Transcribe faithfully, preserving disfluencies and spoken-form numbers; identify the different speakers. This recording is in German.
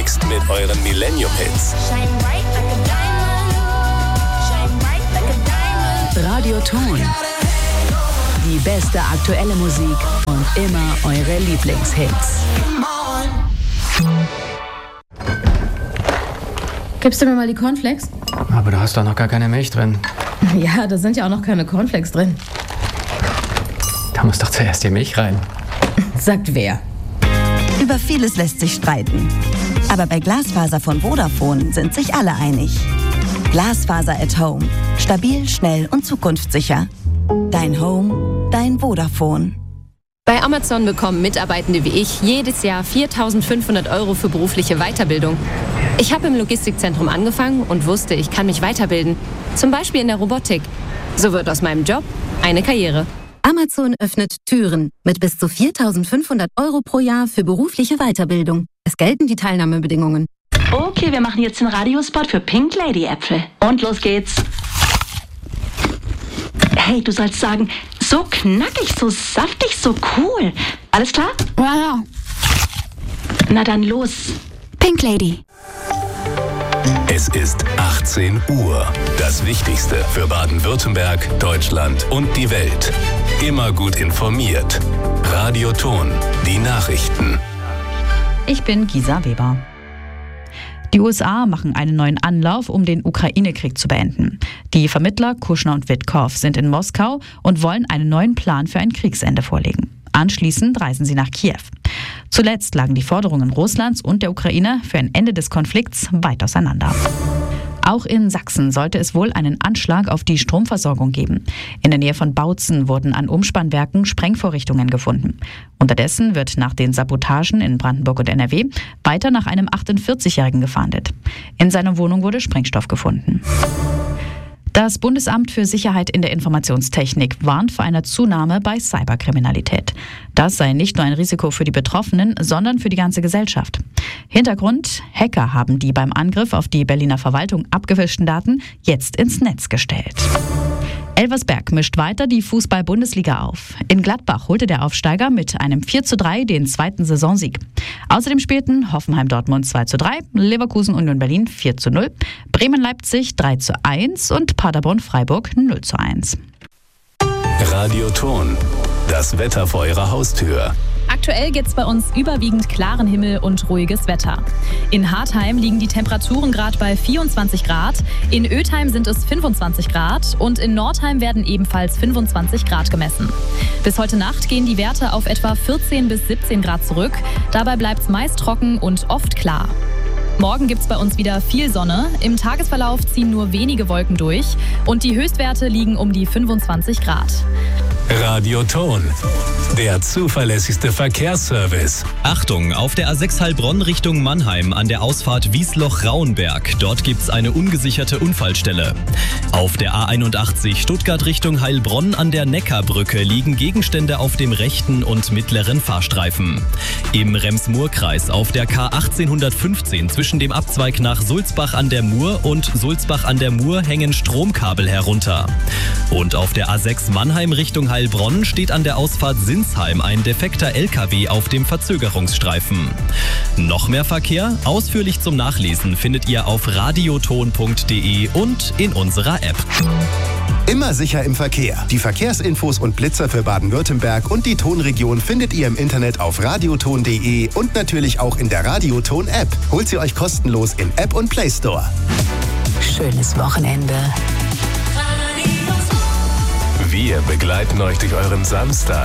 Speaker 1: Gemixt mit euren Millennium-Hits.
Speaker 2: Radioton. Die beste aktuelle Musik und immer eure Lieblingshits.
Speaker 3: Gibst du mir mal die Cornflakes?
Speaker 4: Aber da hast doch noch gar keine Milch drin.
Speaker 3: Ja, da sind ja auch noch keine Cornflakes drin.
Speaker 4: Da muss doch zuerst die Milch rein.
Speaker 3: Sagt wer?
Speaker 5: Über vieles lässt sich streiten. Aber bei Glasfaser von Vodafone sind sich alle einig. Glasfaser at Home. Stabil, schnell und zukunftssicher. Dein Home, dein Vodafone.
Speaker 6: Bei Amazon bekommen Mitarbeitende wie ich jedes Jahr viertausendfünfhundert Euro für berufliche Weiterbildung. Ich habe im Logistikzentrum angefangen und wusste, ich kann mich weiterbilden. Zum Beispiel in der Robotik. So wird aus meinem Job eine Karriere.
Speaker 7: Amazon öffnet Türen mit bis zu viertausendfünfhundert Euro pro Jahr für berufliche Weiterbildung. Es gelten die Teilnahmebedingungen.
Speaker 8: Okay, wir machen jetzt den Radiospot für Pink Lady Äpfel. Und los geht's. Hey, du sollst sagen, so knackig, so saftig, so cool. Alles klar?
Speaker 3: Ja, ja.
Speaker 8: Na dann los.
Speaker 7: Pink Lady.
Speaker 1: Es ist achtzehn Uhr. Das Wichtigste für Baden-Württemberg, Deutschland und die Welt. Immer gut informiert. Radioton. Die Nachrichten.
Speaker 9: Ich bin Gisa Weber. Die U S A machen einen neuen Anlauf, um den Ukraine-Krieg zu beenden. Die Vermittler Kushner und Witkow sind in Moskau und wollen einen neuen Plan für ein Kriegsende vorlegen. Anschließend reisen sie nach Kiew. Zuletzt lagen die Forderungen Russlands und der Ukraine für ein Ende des Konflikts weit auseinander. Auch in Sachsen sollte es wohl einen Anschlag auf die Stromversorgung geben. In der Nähe von Bautzen wurden an Umspannwerken Sprengvorrichtungen gefunden. Unterdessen wird nach den Sabotagen in Brandenburg und N R W weiter nach einem achtundvierzigjährigen gefahndet. In seiner Wohnung wurde Sprengstoff gefunden. Das Bundesamt für Sicherheit in der Informationstechnik warnt vor einer Zunahme bei Cyberkriminalität. Das sei nicht nur ein Risiko für die Betroffenen, sondern für die ganze Gesellschaft. Hintergrund: Hacker haben die beim Angriff auf die Berliner Verwaltung abgefischten Daten jetzt ins Netz gestellt. Elversberg mischt weiter die Fußball-Bundesliga auf. In Gladbach holte der Aufsteiger mit einem vier zu drei den zweiten Saisonsieg. Außerdem spielten Hoffenheim-Dortmund zwei zu drei, Leverkusen-Union Berlin vier zu null, Bremen-Leipzig drei zu eins und Paderborn-Freiburg null zu eins.
Speaker 1: Radioton. Das Wetter vor eurer Haustür.
Speaker 10: Aktuell gibt es bei uns überwiegend klaren Himmel und ruhiges Wetter. In Hartheim liegen die Temperaturen gerade bei vierundzwanzig Grad, in Ötheim sind es fünfundzwanzig Grad und in Nordheim werden ebenfalls fünfundzwanzig Grad gemessen. Bis heute Nacht gehen die Werte auf etwa vierzehn bis siebzehn Grad zurück. Dabei bleibt es meist trocken und oft klar. Morgen gibt es bei uns wieder viel Sonne. Im Tagesverlauf ziehen nur wenige Wolken durch und die Höchstwerte liegen um die fünfundzwanzig Grad.
Speaker 1: Radioton. Der zuverlässigste Verkehrsservice.
Speaker 11: Achtung, auf der A sechs Heilbronn Richtung Mannheim an der Ausfahrt Wiesloch-Rauenberg. Dort gibt's eine ungesicherte Unfallstelle. Auf der A einundachtzig Stuttgart Richtung Heilbronn an der Neckarbrücke liegen Gegenstände auf dem rechten und mittleren Fahrstreifen. Im Rems-Murr-Kreis auf der K achtzehnhundertfünfzehn zwischen dem Abzweig nach Sulzbach an der Mur und Sulzbach an der Mur hängen Stromkabel herunter. Und auf der A sechs Mannheim Richtung Heilbronn steht an der Ausfahrt Sinsheim ein defekter L K W auf dem Verzögerungsstreifen. Noch mehr Verkehr? Ausführlich zum Nachlesen findet ihr auf radioton punkt de und in unserer App.
Speaker 12: Immer sicher im Verkehr. Die Verkehrsinfos und Blitzer für Baden-Württemberg und die Tonregion findet ihr im Internet auf radioton punkt de und natürlich auch in der Radioton-App. Holt sie euch kostenlos in App und Play Store.
Speaker 2: Schönes Wochenende.
Speaker 1: Wir begleiten euch durch euren Samstag.